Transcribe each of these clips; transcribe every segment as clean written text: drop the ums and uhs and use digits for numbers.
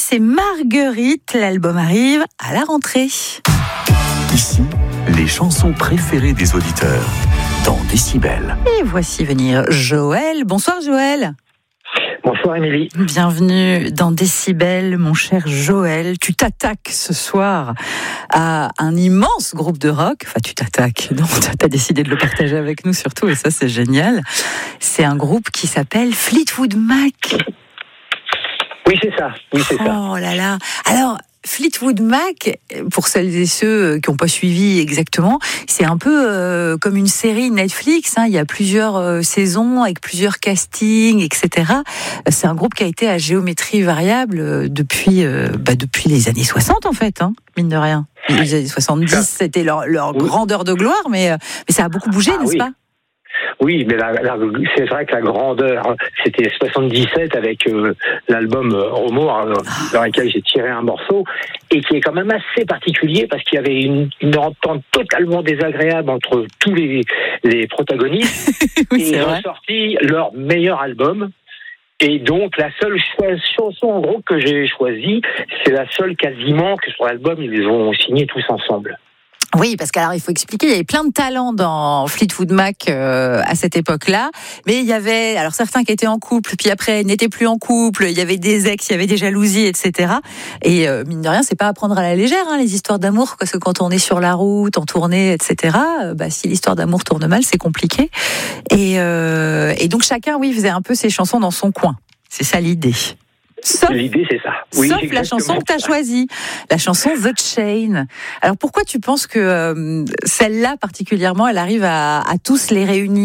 c'est Marguerite. L'album arrive à la rentrée. Ici, les chansons préférées des auditeurs dans Décibel. Et voici venir Joël. Bonsoir Joël. Bonsoir Émilie. Bienvenue dans Décibel, mon cher Joël. Tu t'attaques ce soir à un immense groupe de rock. Enfin, tu t'attaques. Non, tu as décidé de le partager avec nous surtout, et ça, c'est génial. C'est un groupe qui s'appelle Fleetwood Mac. Oui, c'est ça. Oh là là. Alors, Fleetwood Mac, pour celles et ceux qui n'ont pas suivi exactement, c'est un peu comme une série Netflix. Il y a plusieurs saisons avec plusieurs castings, etc. C'est un groupe qui a été à géométrie variable depuis les années 60, en fait, mine de rien. Les années 70, c'était leur grandeur de gloire, mais ça a beaucoup bougé, n'est-ce pas ? Oui, mais c'est vrai que la grandeur, c'était 77 avec l'album Homo, dans lequel j'ai tiré un morceau, et qui est quand même assez particulier parce qu'il y avait une entente totalement désagréable entre tous les protagonistes. Oui, et ils ont sorti leur meilleur album. Et donc, la seule chanson, en gros, que j'ai choisie, c'est la seule quasiment que sur l'album, ils ont signé tous ensemble. Oui, parce qu'alors il faut expliquer, il y avait plein de talents dans Fleetwood Mac à cette époque-là, mais il y avait alors certains qui étaient en couple, puis après n'étaient plus en couple, il y avait des ex, il y avait des jalousies, etc. Et mine de rien, c'est pas à prendre à la légère, les histoires d'amour, parce que quand on est sur la route, en tournée, etc. Si l'histoire d'amour tourne mal, c'est compliqué. Et donc chacun, faisait un peu ses chansons dans son coin. C'est ça l'idée. L'idée, c'est ça. Oui, sauf la chanson que tu as choisie, la chanson The Chain. Alors pourquoi tu penses que celle-là particulièrement, elle arrive à tous les réunir ?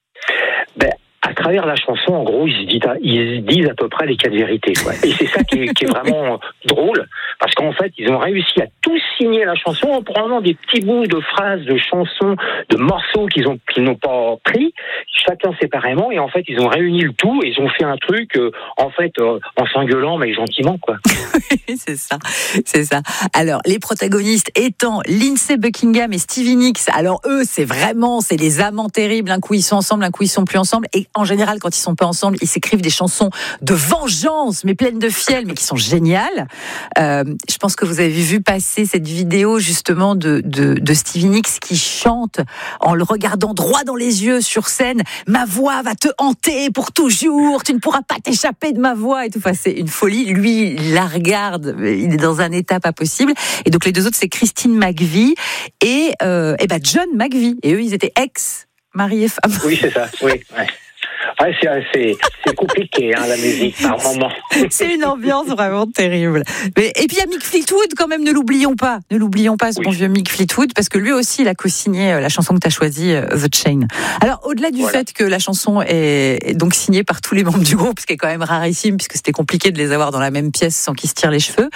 À travers la chanson, en gros, ils se disent à peu près les quatre vérités, quoi. Et c'est ça qui est vraiment drôle, parce qu'en fait, ils ont réussi à tous signer la chanson en prenant des petits bouts de phrases, de chansons, de morceaux qu'ils n'ont pas pris, chacun séparément, et en fait, ils ont réuni le tout, et ils ont fait un truc, en s'engueulant, mais gentiment, quoi. c'est ça. Alors, les protagonistes étant Lindsey Buckingham et Stevie Nicks, alors eux, c'est des amants terribles, un coup ils sont ensemble, un coup ils sont plus ensemble, et en général, quand ils sont pas ensemble, ils s'écrivent des chansons de vengeance, mais pleines de fiel, mais qui sont géniales. Je pense que vous avez vu passer cette vidéo, justement, de Stevie Nicks qui chante en le regardant droit dans les yeux sur scène. Ma voix va te hanter pour toujours, tu ne pourras pas t'échapper de ma voix et tout. Enfin, c'est une folie. Lui, il la regarde, il est dans un état pas possible. Et donc, les deux autres, c'est Christine McVie et John McVie. Et eux, ils étaient ex-mari et femme. Oui, c'est ça, oui. Ouais. Ouais, c'est compliqué, la musique, par moment. C'est une ambiance vraiment terrible. Et puis il y a Mick Fleetwood, quand même, ne l'oublions pas, ce bon vieux Mick Fleetwood, parce que lui aussi, il a co-signé la chanson que tu as choisie, The Chain. Alors, au-delà du fait que la chanson est donc signée par tous les membres du groupe, ce qui est quand même rarissime, puisque c'était compliqué de les avoir dans la même pièce sans qu'ils se tirent les cheveux,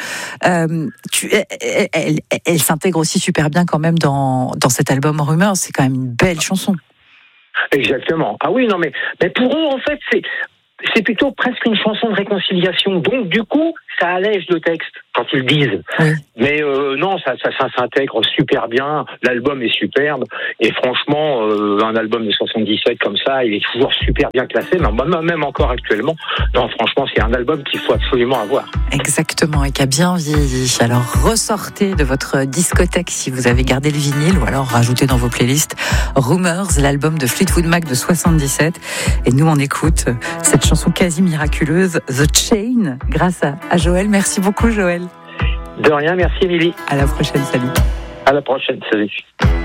elle s'intègre aussi super bien quand même dans cet album Rumeurs. C'est quand même une belle chanson. Exactement. Ah oui, non, mais pour eux, en fait, c'est plutôt presque une chanson de réconciliation. Donc, du coup, ça allège le texte quand ils le disent. Oui. Mais non, ça s'intègre super bien. L'album est superbe. Et franchement, un album de 77 comme ça, il est toujours super bien classé. Même encore actuellement. Non, franchement, c'est un album qu'il faut absolument avoir. Exactement, et qui a bien vieilli. Alors, ressortez de votre discothèque si vous avez gardé le vinyle, ou alors rajoutez dans vos playlists Rumeurs, l'album de Fleetwood Mac de 77. Et nous, on écoute cette chanson quasi miraculeuse, The Chain, grâce à Joël. Merci beaucoup, Joël. De rien, merci Émilie. À la prochaine, salut. À la prochaine, salut.